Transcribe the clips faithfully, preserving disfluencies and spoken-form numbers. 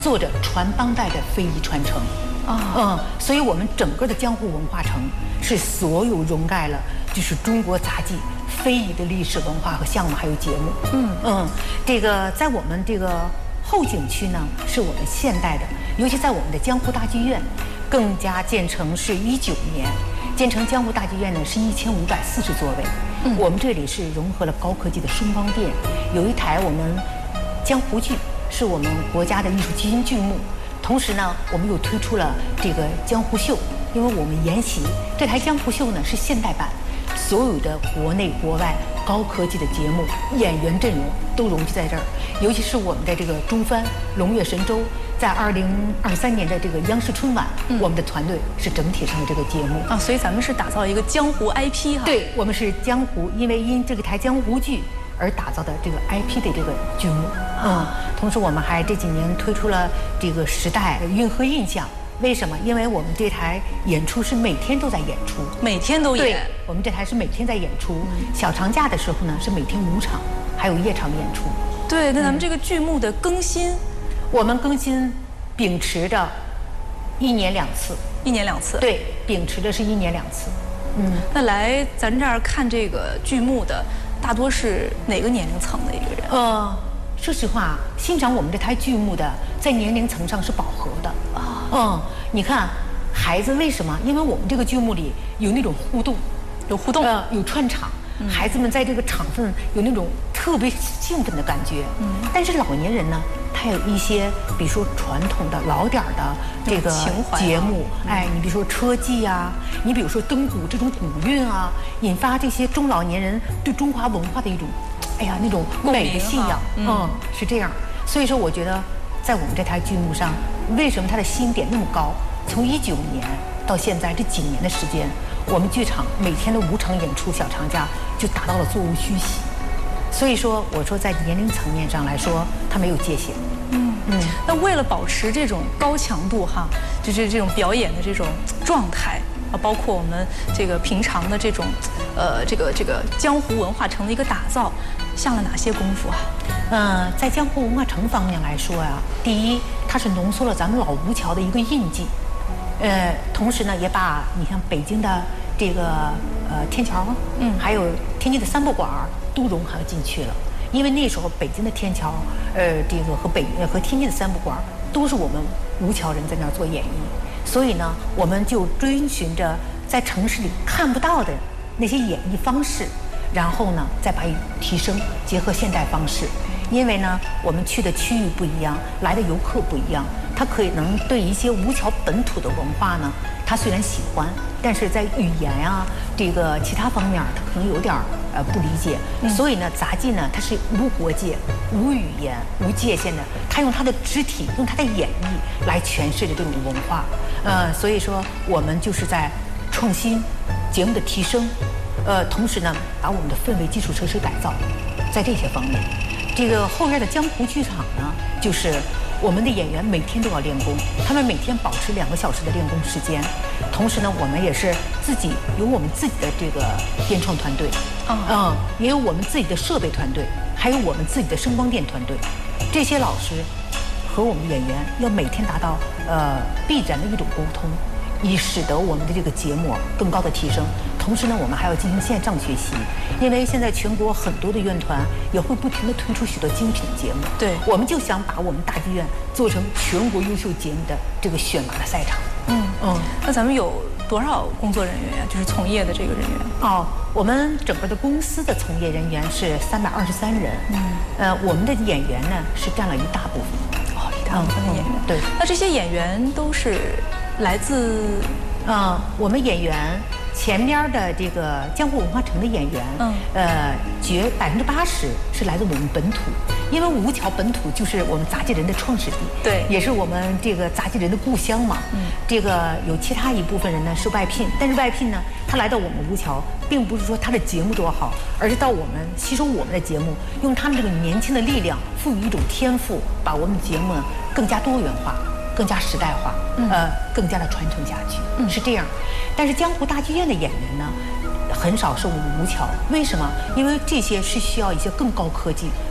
做着传帮带的非遗传承。啊，嗯，所以我们整个的江湖文化城是所有笼盖了，就是中国杂技非遗的历史文化和项目还有节目。嗯嗯，这个在我们这个后景区呢，是我们现代的，尤其在我们的江湖大剧院，更加建成是一九年，建成江湖大剧院呢是一千五百四十座位。嗯，我们这里是融合了高科技的声光电，有一台我们江湖剧，是我们国家的艺术基因剧目。同时呢，我们又推出了这个江湖秀，因为我们研习这台江湖秀呢是现代版，所有的国内国外高科技的节目演员阵容都融集在这儿，尤其是我们的这个中翻龙跃神州，在二零二三年的这个央视春晚，嗯、我们的团队是整体上的这个节目啊，所以咱们是打造一个江湖 I P 哈。 对，我们是江湖，因为因这个台江湖剧而打造的这个 I P 的这个剧目。嗯，同时我们还这几年推出了这个时代运河印象。为什么？因为我们这台演出是每天都在演出， 每天都演。 对，我们这台是每天在演出。嗯、小长假的时候呢，是每天五场，还有夜场演出。 对，那咱们这个剧目的更新，嗯、 我们更新秉持着一年两次， 一年两次。 对，秉持着是一年两次。 嗯，那来咱这儿看这个剧目的，大多是哪个年龄层的一个人？ 呃。说实话，欣赏我们这台剧目的，在年龄层上是饱和的啊。嗯，你看，孩子为什么？因为我们这个剧目里有那种互动， 有互动， 呃，有串场，嗯、孩子们在这个场份有那种特别兴奋的感觉。嗯，但是老年人呢，他有一些，比如说传统的老点儿的这个节目，啊、哎，你比如说车技啊，你比如说灯鼓这种古韵啊，引发这些中老年人对中华文化的一种。哎呀，那种美的信仰，嗯，嗯，是这样。所以说，我觉得在我们这台剧目上，为什么它的新点那么高？从一九年到现在这几年的时间，我们剧场每天的五场演出，小长假就达到了座无虚席。所以说，我说在年龄层面上来说，它没有界限。 嗯嗯。那为了保持这种高强度哈，就是这种表演的这种状态。啊，包括我们这个平常的这种，呃，这个这个江湖文化城的一个打造，下了哪些功夫啊？ 嗯，在江湖文化城方面来说呀，第一，它是浓缩了咱们老吴桥的一个印记，呃，同时呢，也把你像北京的这个呃天桥，嗯，还有天津的三不管都融合进去了。因为那时候北京的天桥，呃，这个和北呃和天津的三不管都是我们吴桥人在那儿做演绎。所以呢，我们就遵循着在城市里看不到的那些演绎方式，然后呢，再把它提升，结合现代方式。因为呢，我们去的区域不一样，来的游客不一样，他可能对一些吴桥本土的文化呢，他虽然喜欢，但是在语言啊这个其他方面，他可能有点呃不理解。嗯、所以呢，杂技呢，它是无国界、无语言、无界限的，他用他的肢体，用他的演绎来诠释的这种文化。呃，所以说我们就是在创新节目的提升，呃，同时呢，把我们的氛围基础设施改造，在这些方面。这个后院的江湖剧场呢，就是我们的演员每天都要练功，他们每天保持两个小时的练功时间。同时呢，我们也是自己有我们自己的这个编创团队，嗯嗯，也有我们自己的设备团队，还有我们自己的声光电团队。这些老师和我们演员要每天达到呃必然的一种沟通，以使得我们的这个节目更高的提升。同时呢，我们还要进行线上学习，因为现在全国很多的院团也会不停地推出许多精品节目。对，我们就想把我们大剧院做成全国优秀节目的这个选拔的赛场。 嗯嗯，那咱们有多少工作人员呀？就是从业的这个人员？ 哦，我们整个的公司的从业人员是三百二十三人。嗯，呃，我们的演员呢是占了一大部分。 哦，一大部分的演员。嗯、对，那这些演员都是来自， 嗯，我们演员。前边的这个江湖文化城的演员，嗯，呃，绝百分之八十是来自我们本土，因为吴桥本土就是我们杂技人的创始地，对，也是我们这个杂技人的故乡嘛。嗯，这个有其他一部分人呢是外聘，但是外聘呢，他来到我们吴桥，并不是说他的节目多好，而是到我们吸收我们的节目，用他们这个年轻的力量，赋予一种天赋，把我们节目呢更加多元化。更加时代化，呃，更加的传承下去，嗯，是这样。但是江湖大剧院的演员呢，很少是我们吴桥，为什么？因为这些是需要一些更高科技、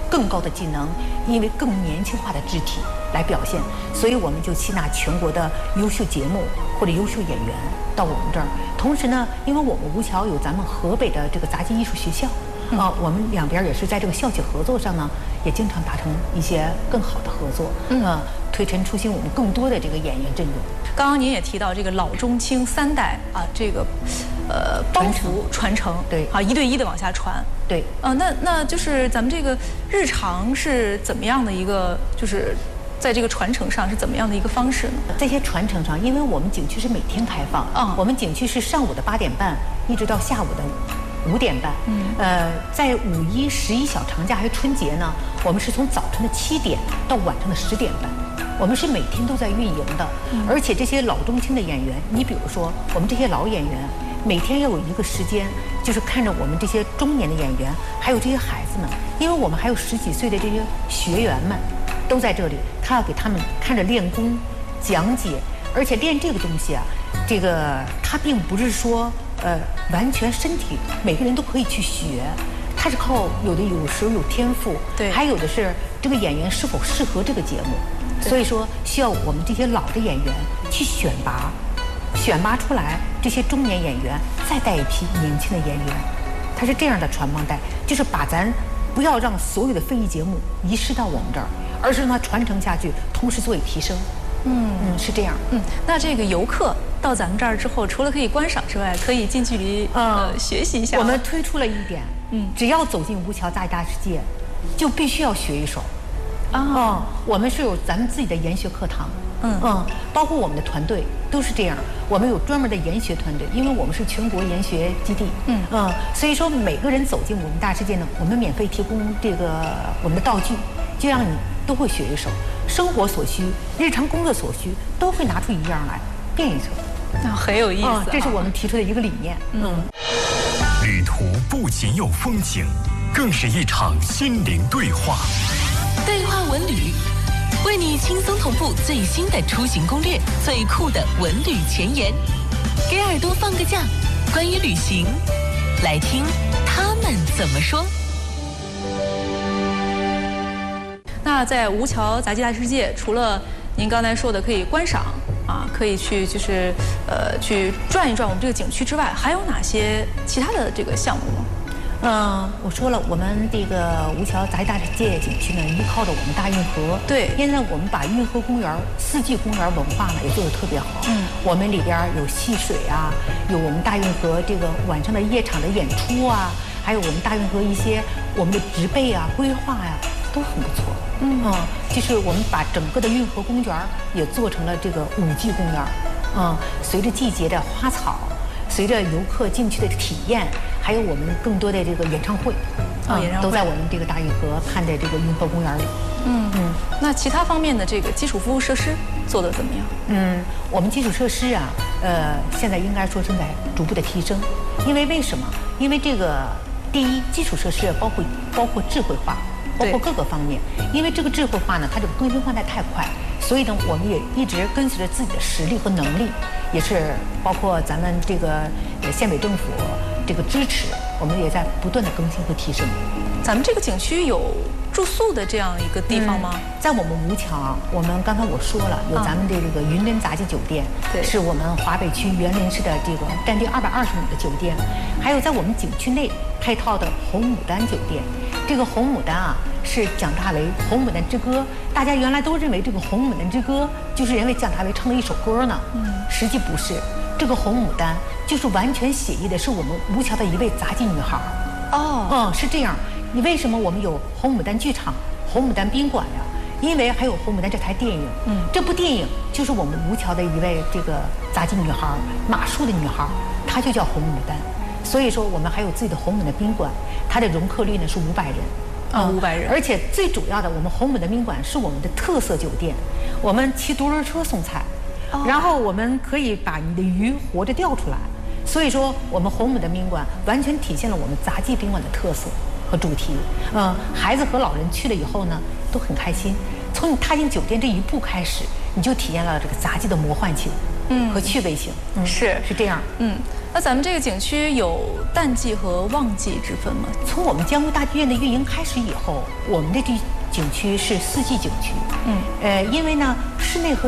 更高的技能，因为更年轻化的肢体来表现，所以我们就吸纳全国的优秀节目或者优秀演员到我们这儿。同时呢，因为我们吴桥有咱们河北的这个杂技艺术学校。啊、呃，我们两边也是在这个校企合作上呢，也经常达成一些更好的合作，嗯、呃，推陈出新，我们更多的这个演员阵容。 刚刚您也提到这个老中青三代啊，这个呃包袱传承， 对啊，一对一的往下传， 对， 啊，那那就是咱们这个日常是怎么样的一个，就是在这个传承上是怎么样的一个方式呢？ 这些传承上，因为我们景区是每天开放，啊、嗯，我们景区是上午的八点半一直到下午的五点半，嗯，呃，在五一、十一小长假还有春节呢，我们是从早晨的七点到晚上的十点半，我们是每天都在运营的，嗯、而且这些老中青的演员，你比如说我们这些老演员，每天要有一个时间，就是看着我们这些中年的演员，还有这些孩子们，因为我们还有十几岁的这些学员们都在这里，他要给他们看着练功、讲解，而且练这个东西啊，这个他并不是说。呃，完全身体每个人都可以去学，他是靠有的有时候有天赋， 对， 还有的是这个演员是否适合这个节目，所以说需要我们这些老的演员去选拔，选拔出来这些中年演员，再带一批年轻的演员，他是这样的传帮带，就是把咱不要让所有的非遗节目遗失到我们这儿，而是让它传承下去，同时做以提升。嗯嗯，是这样。 嗯，那这个游客到咱们这儿之后，除了可以观赏之外，可以近距离呃学习一下。 我们推出了一点，嗯，只要走进吴桥杂技大世界，就必须要学一手。啊、哦嗯，我们是有咱们自己的研学课堂。嗯嗯，包括我们的团队都是这样，我们有专门的研学团队，因为我们是全国研学基地。嗯嗯，所以说每个人走进我们大世界呢，我们免费提供这个我们的道具，就让你都会学一手。生活所需、日常工作所需，都会拿出一样来变一手， 那很有意思、啊嗯。这是我们提出的一个理念。嗯， 旅途不仅有风景，更是一场心灵对话。 对话文旅，为你轻松同步最新的出行攻略，最酷的文旅前沿，给耳朵放个假。关于旅行，来听他们怎么说。 那在吴桥杂技大世界，除了您刚才说的可以观赏啊，可以去就是呃去转一转我们这个景区之外，还有哪些其他的这个项目吗？ 嗯，我说了，我们这个吴桥杂技大世界景区呢，依靠着我们大运河。 对， 现在我们把运河公园、四季公园文化呢也做得特别好。嗯，我们里边有戏水啊，有我们大运河这个晚上的夜场的演出啊，还有我们大运河一些我们的植被啊、规划呀、啊。都很不错，嗯，嗯，就是我们把整个的运河公园也做成了这个五季公园，嗯，随着季节的花草，随着游客进去的体验，还有我们更多的这个演唱会， 啊、嗯，演唱会都在我们这个大运河畔的这个运河公园里。 嗯嗯，那其他方面的这个基础服务设施做得怎么样？ 嗯，我们基础设施啊，呃，现在应该说正在逐步的提升，因为为什么？因为这个第一，基础设施包括包括智慧化。包括各个方面，因为这个智慧化呢，它这个更新换代太快，所以呢，我们也一直跟随着自己的实力和能力，也是包括咱们这个呃县委政府这个支持，我们也在不断的更新和提升。 咱们这个景区有住宿的这样一个地方吗？ 嗯、在我们吴桥，我们刚才我说了，有咱们的这个云林杂技酒店， 对、嗯， 是我们华北区园林市的这个占地二百二十亩的酒店，还有在我们景区内配套的红牡丹酒店。这个红牡丹啊，是蒋大为《红牡丹之歌》，大家原来都认为这个《红牡丹之歌》就是因为蒋大为唱了一首歌呢，嗯，实际不是，这个红牡丹就是完全写意的是我们吴桥的一位杂技女孩。哦，嗯，是这样。你为什么我们有红牡丹剧场、红牡丹宾馆呀？因为还有红牡丹这台电影，嗯，这部电影就是我们吴桥的一位这个杂技女孩，马术的女孩，她就叫红牡丹。所以说，我们还有自己的红牡丹宾馆，它的容客率呢是五百人， 啊、哦，五百人。 而且最主要的，我们红牡丹宾馆是我们的特色酒店，我们骑独轮车送菜，哦、然后我们可以把你的鱼活着钓出来。所以说，我们红牡丹宾馆完全体现了我们杂技宾馆的特色和主题。嗯，孩子和老人去了以后呢，都很开心。从你踏进酒店这一步开始， 你就体验了这个杂技的魔幻性，嗯，和趣味性， 嗯，是是这样， 嗯。那咱们这个景区有淡季和旺季之分吗？ 从我们江苏大剧院的运营开始以后，我们的这景区是四季景区，嗯，呃，因为呢，室内和